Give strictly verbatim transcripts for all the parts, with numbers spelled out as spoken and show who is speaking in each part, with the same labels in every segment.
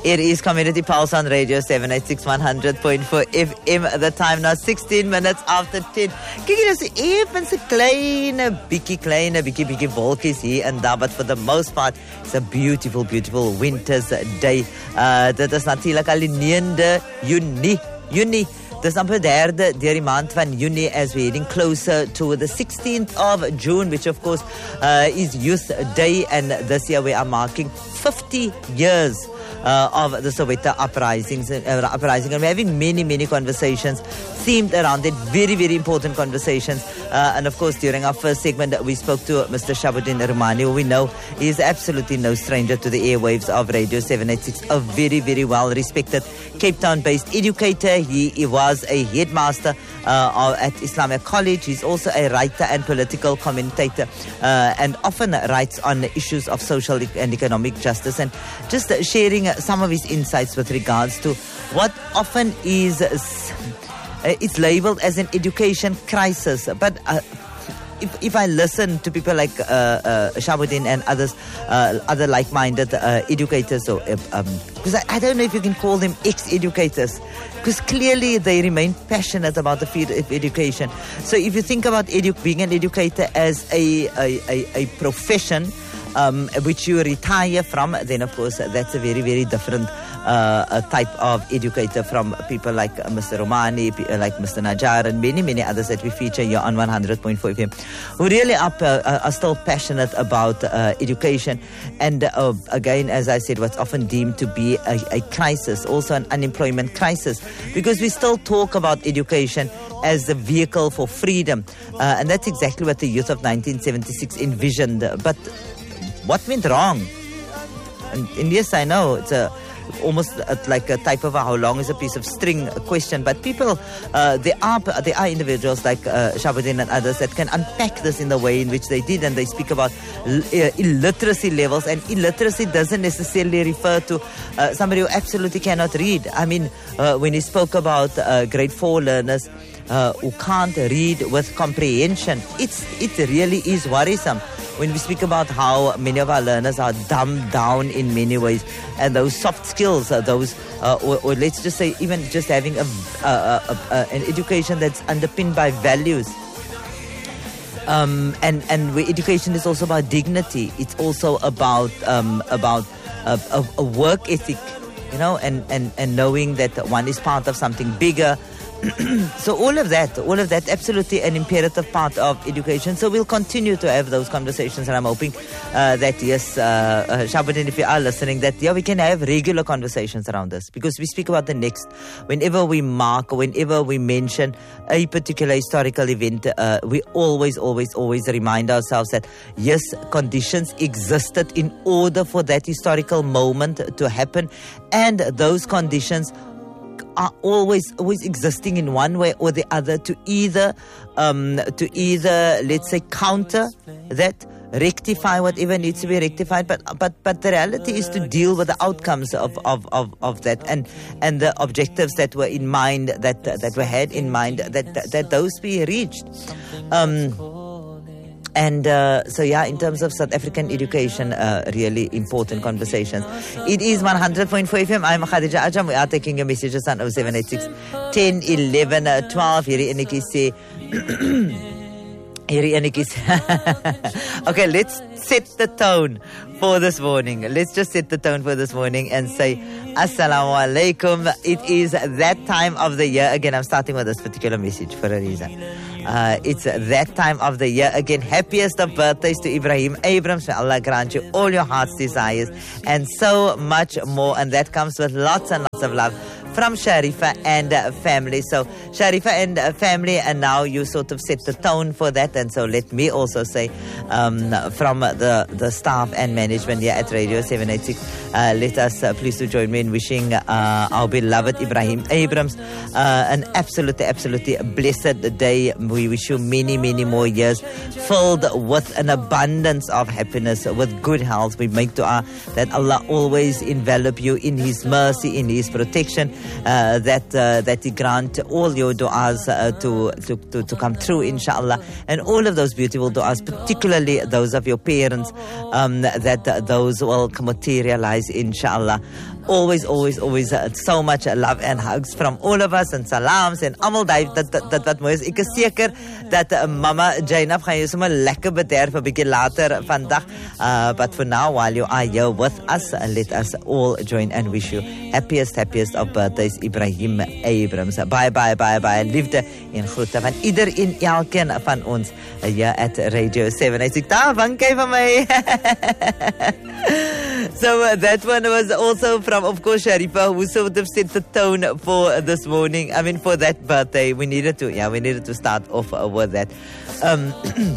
Speaker 1: It is Community Pulse on Radio seven eighty-six one hundred point four F M. The time now sixteen minutes after ten. Kyk, hier is even 'n kleine bietjie kleine bietjie bietjie wolkies hier en daar, but for the most part it's a beautiful beautiful winter's day. Uh dit is natuurlik al die negende Junie. Junie. Dis amper derde deur die maand van Junie as we're heading closer to the sixteenth of June, which of course uh, is Youth Day, and this year we are marking fifty years Uh, of the Soweto uprisings, uh, uprising, and we're having many, many conversations themed around it. Very, very important conversations. Uh, and of course, during our first segment, we spoke to Mister Shahabuddin Rumani, who we know is absolutely no stranger to the airwaves of Radio seven eighty-six. A very, very well-respected Cape Town-based educator. He, he was a headmaster uh, at Islamia College. He's also a writer and political commentator, uh, and often writes on issues of social and economic justice, and just sharing some of his insights with regards to what often is uh, it's labeled as an education crisis. But uh, if if I listen to people like uh, uh, Shahabuddin and others, uh, other like-minded uh, educators, or because um, I, I don't know if you can call them ex-educators, because clearly they remain passionate about the field of education. So if you think about edu- being an educator as a a, a, a profession, Um, which you retire from, then of course that's a very, very different uh, a type of educator from people like uh, Mister Romani, uh, like Mister Najjar, and many, many others that we feature here on one hundred point four F M, who really are, uh, are still passionate about uh, education. And uh, again, as I said, what's often deemed to be a, a crisis, also an unemployment crisis, because we still talk about education as the vehicle for freedom. Uh, and that's exactly what the youth of nineteen seventy-six envisioned. But what went wrong? And, and yes, I know it's a almost a, like a type of a how long is a piece of string question, but people, uh, there are there are individuals like uh, Shahabuddin and others that can unpack this in the way in which they did, and they speak about l- uh, illiteracy levels, and illiteracy doesn't necessarily refer to uh, somebody who absolutely cannot read. I mean, uh, when he spoke about uh, grade four learners uh, who can't read with comprehension, it's it really is worrisome. When we speak about how many of our learners are dumbed down in many ways, and those soft skills, uh, those, uh, or, or let's just say, even just having a, a, a, a, an education that's underpinned by values. Um, and and where education is also about dignity. It's also about um, about a, a, a work ethic, you know, and, and, and knowing that one is part of something bigger. So all of that, all of that, absolutely an imperative part of education. So we'll continue to have those conversations, and I'm hoping uh, that, yes, uh, uh, Shahabuddin, if you are listening, that, yeah, we can have regular conversations around this, because we speak about the next, whenever we mark, whenever we mention a particular historical event, uh, we always, always, always remind ourselves that, yes, conditions existed in order for that historical moment to happen, and those conditions are always always existing in one way or the other to either um, to either let's say counter that, rectify whatever needs to be rectified, but but but the reality is to deal with the outcomes of of, of, of that, and and the objectives that were in mind, that that were had in mind, that that, that those be reached. Um, And uh, so, yeah, in terms of South African education, uh, really important conversations. It is one hundred point four F M. I'm Khadija Ajam. We are taking your messages on oh seven eight six, ten, eleven, twelve. Hierdie enetjie sê... Hierdie enetjie sê... Okay, let's set the tone for this morning. Let's just set the tone for this morning and say, Assalamu alaikum. It is that time of the year. Again, I'm starting with this particular message for a reason. Uh, it's that time of the year again. Happiest of birthdays to Ibrahim Abrams. May Allah grant you all your heart's desires and so much more. And that comes with lots and lots of love from Sharifa and uh, family. So Sharifa and uh, family, and now you sort of set the tone for that. And so let me also say um, from the, the staff and management here at Radio seven eighty-six, uh, let us uh, please to join me in wishing uh, our beloved Ibrahim Abrams uh, an absolutely, absolutely blessed day. We wish you many, many more years filled with an abundance of happiness, with good health. We make dua that Allah always envelop you in His mercy, in His protection, uh, that uh, that He grant all your du'as uh, to, to, to, to come true, inshallah. And all of those beautiful du'as, particularly those of your parents, um, that uh, those will materialize, inshallah. Always, always, always uh, so much love and hugs from all of us, and salams en almal daai dat dat dat wat mooi is. Ek is seker dat uh, Mama Jainab gaan jou sommer lekker bederf 'n bietjie later vandag. Uh, but for now, while you are here with us, uh, let us all join and wish you happiest, happiest of birthdays, Ibrahim Abrams. Bye, bye, bye, bye. Liefde en groete van ieder en elkeen van ons uh, hier at Radio seven eighty-six. Daar, wankie van my. So uh, that one was also from, of course, Sharifa, who sort of set the tone for this morning. I mean, for that birthday, we needed to, yeah, we needed to start off uh, with that. Um,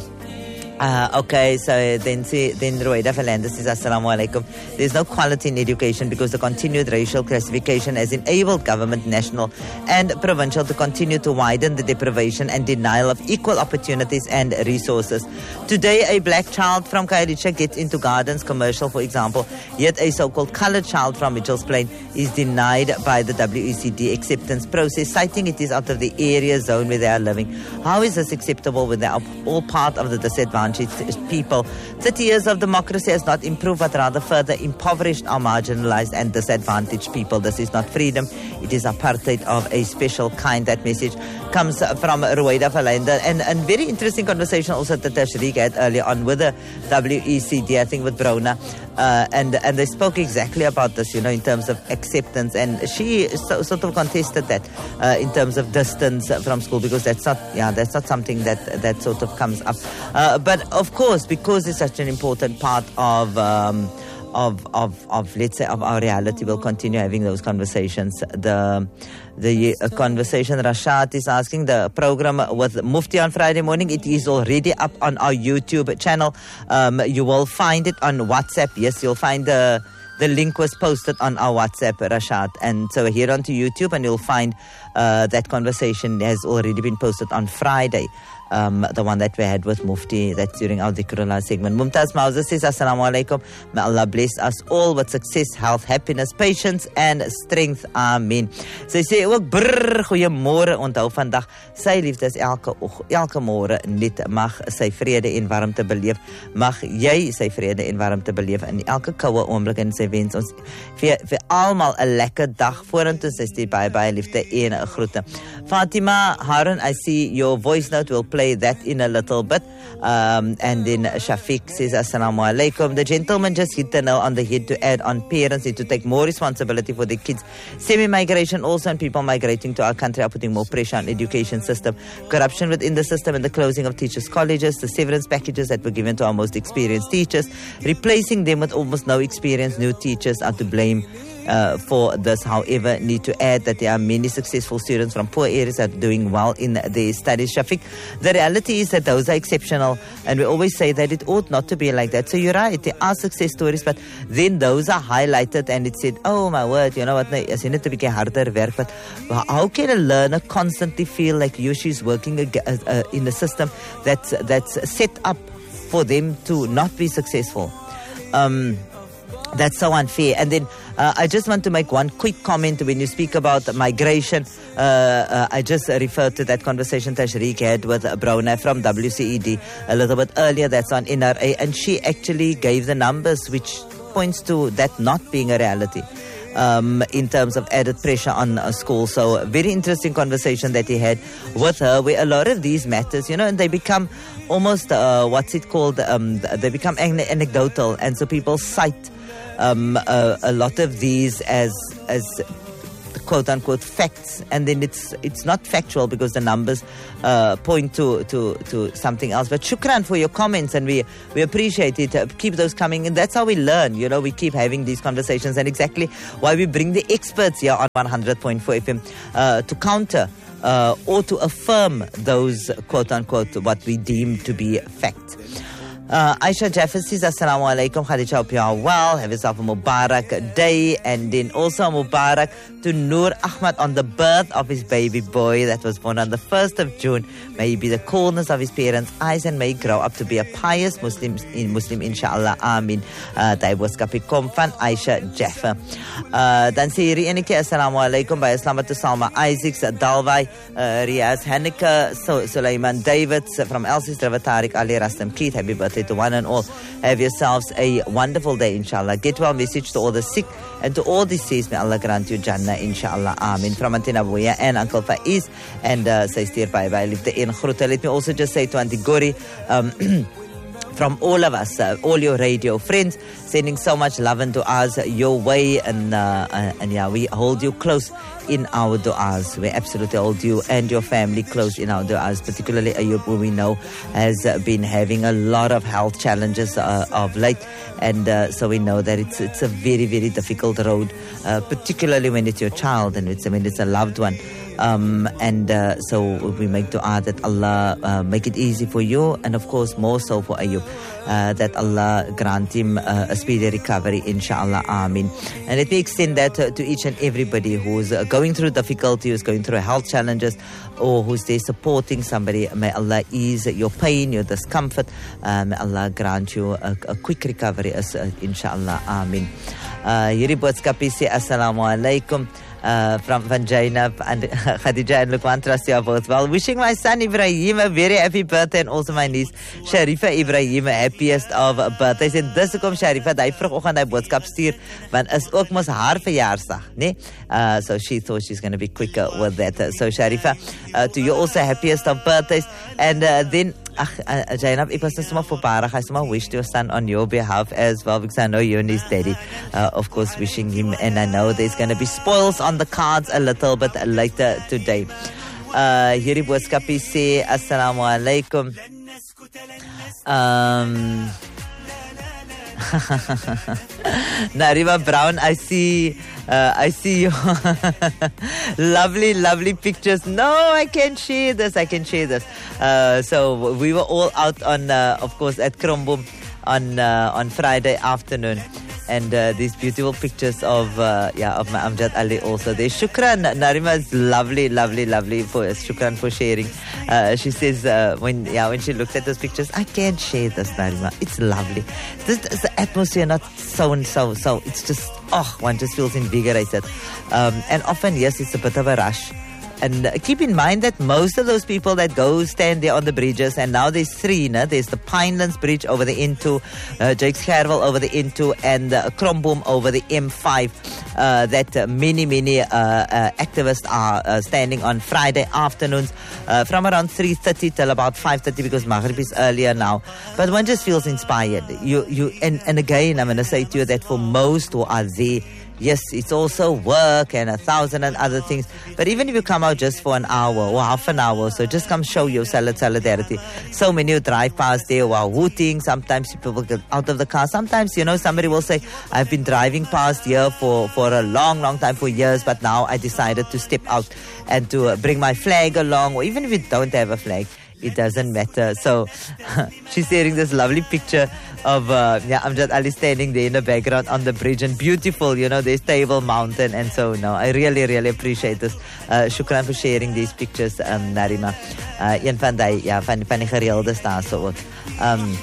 Speaker 1: Uh, okay, so then see, then Roida Fernandez says, Assalamu alaikum. There's no quality in education because the continued racial classification has enabled government, national and provincial to continue to widen the deprivation and denial of equal opportunities and resources. Today, a black child from Khayelitsha gets into Gardens commercial, for example, yet a so-called colored child from Mitchells Plain is denied by the W E C D acceptance process, citing it is out of the area zone where they are living. How is this acceptable when they are all part of the disadvantaged people? thirty years of democracy has not improved but rather further impoverished our marginalized and disadvantaged people. This is not freedom, it is apartheid of a special kind. That message comes from Ruwaida Falenda, and a very interesting conversation also that Tashriq had earlier on with the W E C D, I think with Brona, uh, and and they spoke exactly about this, you know, in terms of acceptance, and she so, sort of contested that uh, in terms of distance from school, because that's not, yeah, that's not something that that sort of comes up. Uh, but of course, because it's such an important part of um, of of of let's say of our reality, we'll continue having those conversations. The the uh, conversation Rashad is asking, the program with Mufti on Friday morning, it is already up on our YouTube channel. Um, you will find it on WhatsApp. Yes, you'll find the the link was posted on our WhatsApp, Rashad, and so here onto YouTube, and you'll find uh, that conversation has already been posted on Friday. Um, the one that we had with Mufti, that's during our Dhikrullah segment. Mumtaz Mauza says, Assalamu alaikum. May Allah bless us all with success, health, happiness, patience and strength. Amen. Sy sê ook, brrr, goeiemôre, onthou vandag, sy liefde is elke, elke môre net, mag sy vrede en warmte beleef, mag jy sy vrede en warmte beleef in elke koue oomblik, en sy wens ons vir, vir almal 'n lekker dag vorentoe. Sy sê baie baie liefde en groete. Fatima Harun, I see your voice note, will play that in a little bit. Um, and then Shafiq says, Assalamu alaikum. The gentleman just hit the nail on the head to add on, parents need to take more responsibility for their kids. Semi-migration also, and people migrating to our country are putting more pressure on education system. Corruption within the system and the closing of teachers' colleges, the severance packages that were given to our most experienced teachers, replacing them with almost no experienced new teachers are to blame Uh, for this. However, need to add that there are many successful students from poor areas that are doing well in their studies. Shafiq, the reality is that those are exceptional, and we always say that it ought not to be like that. So you're right, there are success stories, but then those are highlighted and it said, oh my word, you know what, as you need to be harder work, but how can a learner constantly feel like you, she's working a, a, a, in a system that's, that's set up for them to not be successful? Um, That's so unfair. And then uh, I just want to make one quick comment when you speak about migration. Uh, uh, I just referred to that conversation Tashriq had with Brona from W C E D a little bit earlier. That's on N R A. And she actually gave the numbers, which points to that not being a reality. Um, in terms of added pressure on uh, school. So a very interesting conversation that he had with her, where a lot of these matters, you know, and they become almost, uh, what's it called, um, they become anecdotal, and so people cite um, a, a lot of these as as quote-unquote facts, and then it's it's not factual because the numbers uh, point to, to, to something else. But shukran for your comments, and we, we appreciate it. Uh, keep those coming, and that's how we learn. You know, we keep having these conversations, and exactly why we bring the experts here on one hundred point four F M uh, to counter uh, or to affirm those quote-unquote what we deem to be facts. Uh, Aisha Jaffer says, Assalamu alaikum, Khadija, hope you are well. Have yourself a Mubarak day. And then also a Mubarak to Noor Ahmad on the birth of his baby boy that was born on the first of June. May he be the coolness of his parents' eyes and may he grow up to be a pious Muslim, in Muslim inshallah. Amin. Daai boodskap kom van Aisha Jaffer. Uh, dan sê hierdie ene keer, Assalamu alaikum, by Islamat to Salma Isaacs, Dalwai, uh, Riaz, Hanneke, so, Sulaiman Davids, from Elsie's Driver Tariq Ali Rastam Keith. Happy birthday to one and all. Have yourselves a wonderful day, inshallah. Get well message to all the sick and to all deceased. May Allah grant you Jannah, inshallah. Amin. From Auntie Nabuya and Uncle Faiz and uh, say steer bye bye. Live the in Groete. Let me also just say to Auntie Gori, um, from all of us, uh, all your radio friends, sending so much love and du'as your way, and uh, uh, and yeah, we hold you close in our du'as. We absolutely hold you and your family close in our du'as, particularly Ayub, who we know has uh, been having a lot of health challenges uh, of late, and uh, so we know that it's it's a very, very difficult road, uh, particularly when it's your child and it's, when it's a loved one. Um, and uh, so we make dua that Allah uh, make it easy for you, and of course more so for Ayub, uh, that Allah grant him uh, a speedy recovery, inshallah. Amin. And let me extend that to, to each and everybody who's uh, going through difficulty, who's going through health challenges, or who's there supporting somebody. May Allah ease your pain, your discomfort. Uh, may Allah grant you a, a quick recovery, uh, inshallah. Amin. Hierdie boodskap sê assalamu alaikum. Uh, from Van Jainab and Khadija and Lukman, trust you are both well. Wishing my son Ibrahim a very happy birthday, and also my niece Sharifa Ibrahim a happiest of birthdays. En dis hoekom Sharifa daai vroegoggend daai boodskap stuur, want is ook mos haar verjaarsdag, né? Uh, so she thought she's going to be quicker with that. So Sharifa, uh, to you also happiest of birthdays. And uh, then Ach, uh, Jainab, ek was net sommer voorbarig. I sommer wish to your son on your behalf as well, because I know you and his daddy, uh, of course, wishing him, and I know there's going to be spoils on the cards a little bit later today. Uh, hierdie boodskap sê, assalamu alaikum. Um, Narima Brown, I see, uh, I see your lovely, lovely pictures. No, I can share this. I can share this. Uh, so we were all out on, uh, of course, at Kromboom on uh, on Friday afternoon, and uh, these beautiful pictures of uh, yeah of my Amjad Ali also there. Shukran, Narima is lovely, lovely, lovely for shukran for sharing. Uh, she says uh, when yeah when she looks at those pictures, I can't share this, Narima. It's lovely. This is the atmosphere, not so and so. So it's just oh, one just feels invigorated. Um, and often yes, it's a bit of a rush. And keep in mind that most of those people that go stand there on the bridges, and now there's three, no? There's the Pinelands Bridge over the N two, uh, Jakes Gerwel over the N two, and uh, Kromboom over the M five, uh, that uh, many, many uh, uh, activists are uh, standing on Friday afternoons uh, from around three thirty till about five thirty, because Maghrib is earlier now. But one just feels inspired. You, you, and, and again, I'm going to say to you that for most who are there, yes, it's also work and a thousand and other things. But even if you come out just for an hour or half an hour, so just come show your solidarity. So many who drive past there while hooting. Sometimes people get out of the car. Sometimes, you know, somebody will say, I've been driving past here for, for a long, long time, for years, but now I decided to step out and to uh, bring my flag along. Or even if you don't have a flag, it doesn't matter. So she's sharing this lovely picture of uh, yeah, Amjad Ali standing there in the background on the bridge, and beautiful, you know, there's Table Mountain. And so no, I really, really appreciate this. Uh, shukran for sharing these pictures, um, Narima. Uh, een van die, ja, van, van die gereeldes daar so ook. Um,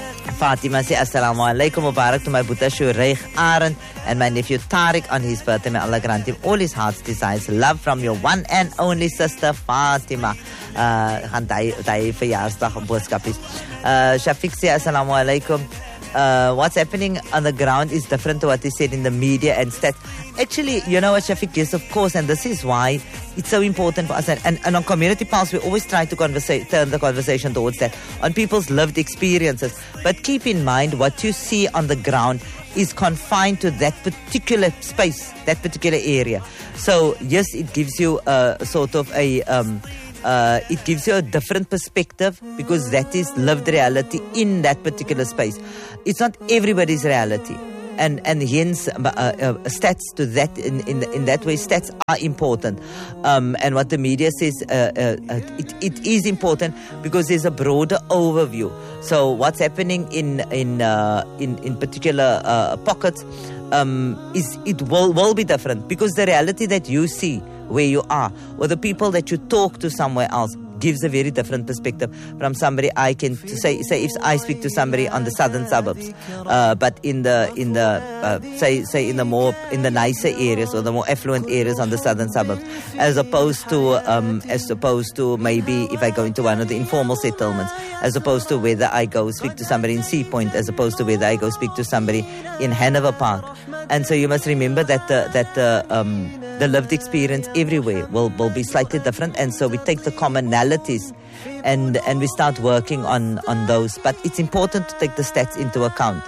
Speaker 1: Fatima say assalamu alaikum, Mubarak to my Buddha Shuraykh Arend and my nephew Tariq on his birthday. May Allah grant him all his heart's desires. Love from your one and only sister Fatima. Gaan daai daai verjaarsdag boodskap is. Shafiq say assalamu alaikum. Uh, what's happening on the ground is different to what is said in the media and stats. Actually, you know what, Shafiq, yes, of course, and this is why it's so important for us. And, and, and on Community Pulse, we always try to conversa- turn the conversation towards that, on people's lived experiences. But keep in mind, what you see on the ground is confined to that particular space, that particular area. So, yes, it gives you a sort of a... Um, Uh, it gives you a different perspective, because that is lived reality in that particular space. It's not everybody's reality. and and hence uh, uh, stats to that in, in in that way stats are important, um, and what the media says uh, uh, it, it is important because there's a broader overview. So what's happening in in uh, in in particular uh, pockets um, is it will will be different because the reality that you see where you are or the people that you talk to somewhere else gives a very different perspective from somebody. I can say say if I speak to somebody on the southern suburbs, uh, but in the in the uh, say say in the more in the nicer areas or the more affluent areas on the southern suburbs, as opposed to um, as opposed to maybe if I go into one of the informal settlements, as opposed to whether I go speak to somebody in Sea Point, as opposed to whether I go speak to somebody in Hanover Park. And so you must remember that the, that the um, the lived experience everywhere will, will be slightly different, and so we take the commonalities and and we start working on, on those. But it's important to take the stats into account,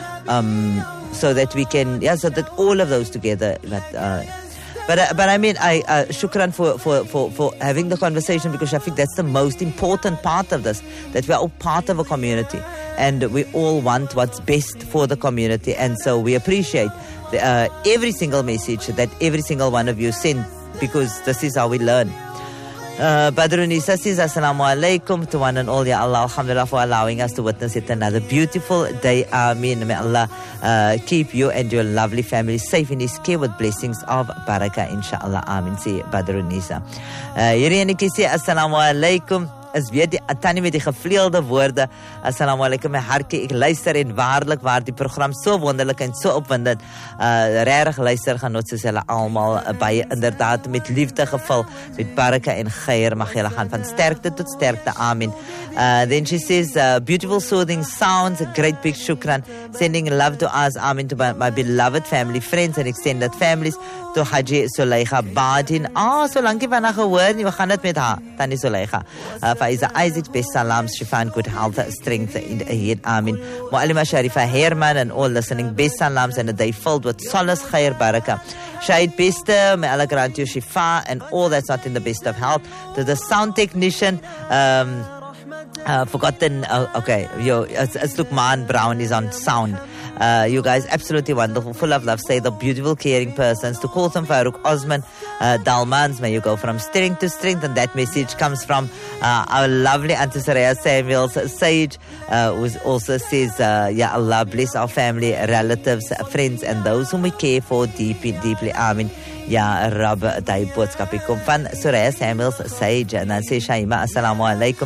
Speaker 1: um, so that we can yeah, so that all of those together. But uh, but uh, but I mean, I uh, shukran for, for, for, for having the conversation, because I think that's the most important part of this, that we are all part of a community and we all want what's best for the community, and so we appreciate Uh, every single message that every single one of you send, because this is how we learn. Uh, Badrunisa says, Assalamu alaikum to one and all. Ya Allah, alhamdulillah for allowing us to witness it another beautiful day. Ameen. May Allah uh, keep you and your lovely family safe in His care with blessings of barakah, inshallah. Ameen. Say Badrunisa. Hierdie sê, Assalamu alaikum. Is weer die Tannie met die gevleelde woorde. Assalamu alaikum, my hartjie, ek luister en waarlik waar die program so wonderlik en so opwindend. Uh, Regtig luister genoot soos julle almal uh, baie inderdaad met liefde gevul, met baraka en geier. Mag julle gaan van sterkte tot sterkte. Amen. Uh, then she says, uh, beautiful soothing sounds, a great big shukran. Sending love to us, amen, to my, my beloved family, friends and extended families, to Haji Suleikha Badin. Ah, oh, so lankie van haar gehoor, we gaan dit met haar, Tannie Suleikha. Uh, Faiza Isaac, best salams, Shifa and good health, strength in the head, amen. Mu'alima Sharifa Herman and all listening, best salams and a day filled with solace, khair, barakah. Shahid Bester, may Allah grant you Shifa and all that's not in the best of health. To the sound technician, um, uh, forgotten, uh, okay, yo, it's, it's Lukman Brown is on sound. Uh, you guys absolutely wonderful, full of love. Say the beautiful, caring persons. To call them Farouk Osman, uh, Dalmans, may you go from strength to strength. And that message comes from uh, our lovely Auntie Saraya Samuels Sage, uh, who also says, uh, Ya Allah, bless our family, relatives, friends, and those whom we care for deeply, deeply. Amen. Ja, Rab, die boodskap kom van Soraya Samuels Sage. En dan sê Shaima, Assalamu alaikum.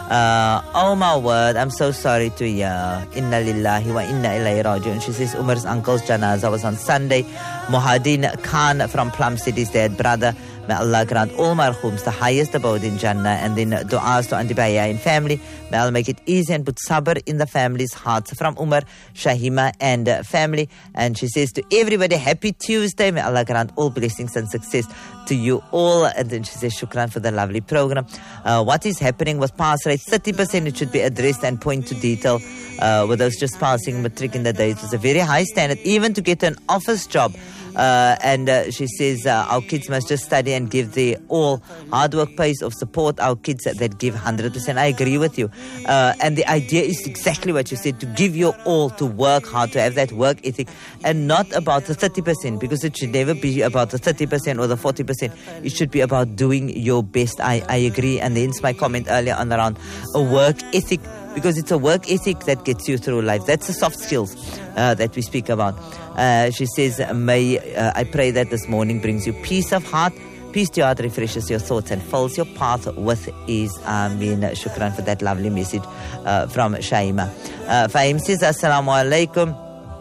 Speaker 1: Uh, oh my word, I'm so sorry to hear. Inna lillahi wa inna ilayhi raji'un. She says Umar's uncle's janaza was on Sunday. Mohadin Khan from Plum City's dead brother. May Allah grant all marhooms the highest abode in Jannah, and then du'as to Auntie Baya and family. May Allah make it easy and put sabr in the family's hearts. From Umar, Shahima and uh, family. And she says to everybody, happy Tuesday. May Allah grant all blessings and success to you all. And then she says, shukran for the lovely program. Uh, what is happening with pass rate? thirty percent it should be addressed and point to detail. Uh, with those just passing matric in the day, it was a very high standard, even to get an office job. Uh, and uh, she says uh, our kids must just study and give the all. Hard work pays off. Support our kids that give one hundred percent. I agree with you. Uh, and the idea is exactly what you said, to give your all, to work hard, to have that work ethic, and not about the thirty percent, because it should never be about the thirty percent or the forty percent. It should be about doing your best. I, I agree. And hence my comment earlier on around a work ethic, because it's a work ethic that gets you through life. That's the soft skills uh, that we speak about. Uh, she says, may uh, I pray that this morning brings you peace of heart. Peace to your heart, refreshes your thoughts and fills your path with ease. Ameen. Shukran for that lovely message uh, from Shaima. Uh, Fahim says, Assalamu alaikum.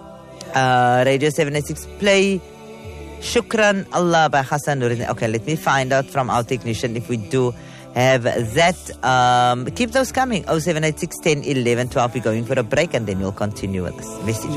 Speaker 1: Uh, Radio seven eighty-six, play Shukran Allah by Hassan Nuruddin. Okay, let me find out from our technician if we do have that. Um, keep those coming. oh seven eight six, ten, eleven, twelve. We're going for a break and then we'll continue with this message.